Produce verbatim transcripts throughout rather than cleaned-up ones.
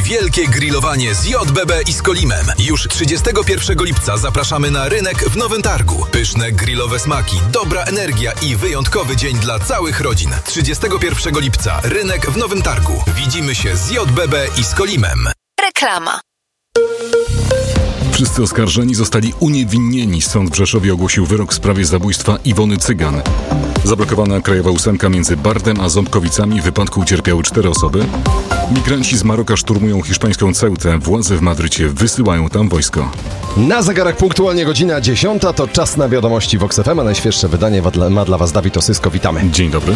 wielkie grillowanie z J B B i z Kolimem. Już trzydziestego pierwszego lipca zapraszamy na rynek w Nowym Targu. Pyszne grillowe smaki, dobra energia i wyjątkowy dzień dla całych rodzin. trzydziestego pierwszego lipca rynek w Nowym Targu. Widzimy się z J B B i z Kolimem. Reklama. Wszyscy oskarżeni zostali uniewinnieni. Sąd w Rzeszowie ogłosił wyrok w sprawie zabójstwa Iwony Cygan. Zablokowana krajowa ósemka między Bardem a Ząbkowicami. W wypadku ucierpiały cztery osoby. Migranci z Maroka szturmują hiszpańską Ceutę. Władze w Madrycie wysyłają tam wojsko. Na zegarach punktualnie godzina dziesiąta. To czas na wiadomości Vox F M, a najświeższe wydanie ma dla Was Dawid Osysko. Witamy. Dzień dobry.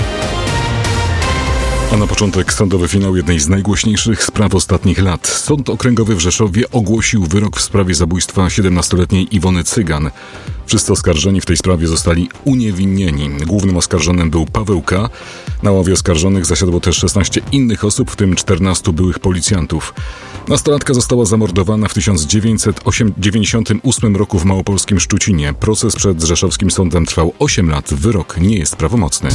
A na początek sądowy finał jednej z najgłośniejszych spraw ostatnich lat. Sąd Okręgowy w Rzeszowie ogłosił wyrok w sprawie zabójstwa siedemnastoletniej Iwony Cygan. Wszyscy oskarżeni w tej sprawie zostali uniewinnieni. Głównym oskarżonym był Paweł K. Na ławie oskarżonych zasiadło też szesnaście innych osób, w tym czternastu byłych policjantów. Nastolatka została zamordowana w tysiąc dziewięćset dziewięćdziesiątym ósmym roku w małopolskim Szczucinie. Proces przed rzeszowskim sądem trwał osiem lat. Wyrok nie jest prawomocny.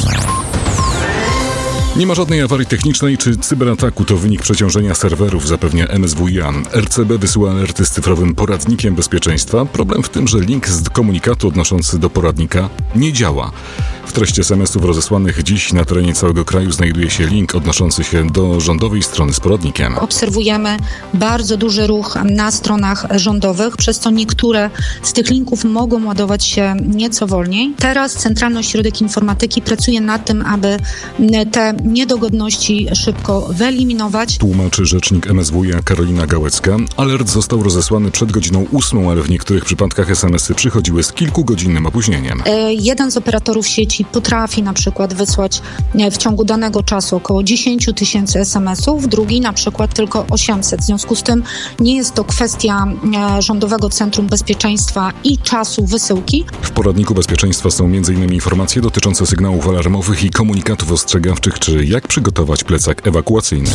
Nie ma żadnej awarii technicznej czy cyberataku, to wynik przeciążenia serwerów, zapewnia M S W i A. R C B wysyła alerty z cyfrowym poradnikiem bezpieczeństwa. Problem w tym, że link z komunikatu odnoszący do poradnika nie działa. W treści es em esów rozesłanych dziś na terenie całego kraju znajduje się link odnoszący się do rządowej strony z poradnikiem. Obserwujemy bardzo duży ruch na stronach rządowych, przez co niektóre z tych linków mogą ładować się nieco wolniej. Teraz Centralny Ośrodek Informatyki pracuje nad tym, aby te niedogodności szybko wyeliminować. Tłumaczy rzecznik M S W i A Karolina Gałecka. Alert został rozesłany przed godziną ósmą, ale w niektórych przypadkach es em esy przychodziły z kilkugodzinnym opóźnieniem. Jeden z operatorów sieci potrafi na przykład wysłać w ciągu danego czasu około dziesięć tysięcy es em esów, drugi na przykład tylko osiemset. W związku z tym nie jest to kwestia Rządowego Centrum Bezpieczeństwa i czasu wysyłki. W poradniku bezpieczeństwa są między innymi informacje dotyczące sygnałów alarmowych i komunikatów ostrzegawczych, czy jak przygotować plecak ewakuacyjny.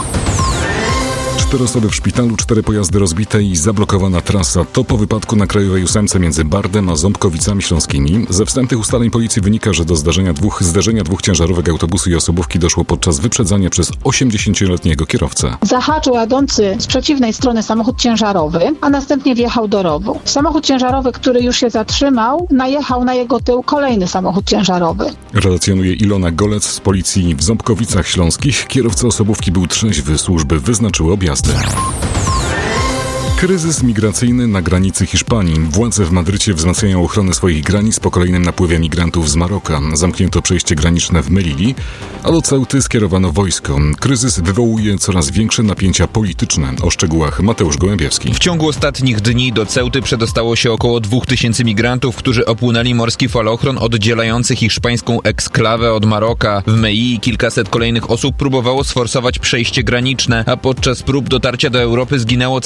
Cztery osoby w szpitalu, cztery pojazdy rozbite i zablokowana trasa. To po wypadku na krajowej ósemce między Bardem a Ząbkowicami Śląskimi. Ze wstępnych ustaleń policji wynika, że do zdarzenia dwóch, zderzenia dwóch ciężarówek autobusu i osobówki doszło podczas wyprzedzania przez osiemdziesięcioletniego kierowcę. Zahaczył jadący z przeciwnej strony samochód ciężarowy, a następnie wjechał do rowu. Samochód ciężarowy, który już się zatrzymał, najechał na jego tył kolejny samochód ciężarowy. Relacjonuje Ilona Golec z policji w Ząbkowicach Śląskich. Kierowca osobówki był trzeźwy, służby wyznaczyły objazdy. Kryzys migracyjny na granicy Hiszpanii. Władze w Madrycie wzmacniają ochronę swoich granic po kolejnym napływie migrantów z Maroka. Zamknięto przejście graniczne w Melilli, a do Ceuty skierowano wojsko. Kryzys wywołuje coraz większe napięcia polityczne. O szczegółach Mateusz Gołębiewski. W ciągu ostatnich dni do Ceuty przedostało się około dwóch tysięcy migrantów, którzy opłynęli morski falochron oddzielający hiszpańską eksklawę od Maroka. W Melilli kilkaset kolejnych osób próbowało sforsować przejście graniczne, a podczas prób dotarcia do Europy zginęło